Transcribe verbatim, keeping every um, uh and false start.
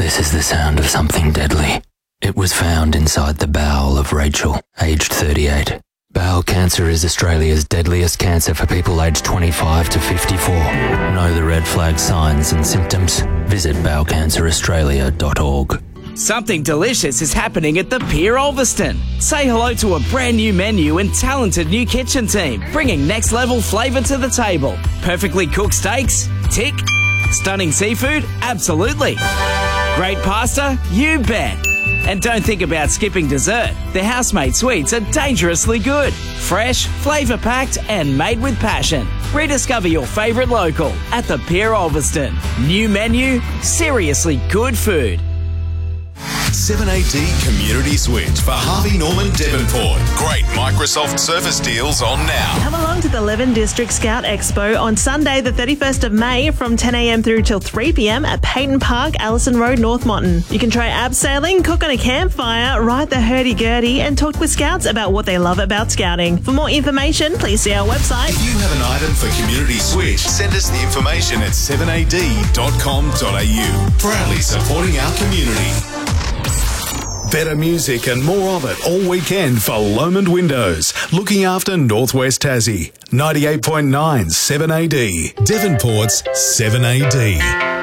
This is the sound of something deadly. It was found inside the bowel of Rachel, aged thirty-eight. Bowel cancer is Australia's deadliest cancer for people aged twenty-five to fifty-four. Know the red flag signs and symptoms? Visit bowel cancer australia dot org. Something delicious is happening at the Pier Ulverston. Say hello to a brand new menu and talented new kitchen team, bringing next level flavour to the table. Perfectly cooked steaks? Tick. Stunning seafood? Absolutely. Great pasta? You bet. And don't think about skipping dessert. The housemade sweets are dangerously good. Fresh, flavour-packed and made with passion. Rediscover your favourite local at the Pier Ulverston. New menu, seriously good food. seven A D Community Switch for Harvey Norman Devonport. Great Microsoft Surface deals on now. Come along to the Leven District Scout Expo on Sunday the thirty-first of May from ten a m through till three p m at Peyton Park, Allison Road, North Mountain. You can try abseiling, cook on a campfire, ride the hurdy-gurdy and talk with Scouts about what they love about Scouting. For more information, please see our website. If you have an item for Community Switch, send us the information at seven a d dot com dot a u. Proudly supporting our community. Better music and more of it all weekend for Lomond Windows, looking after Northwest Tassie. ninety-eight point nine seven A D, Devonport's seven A D.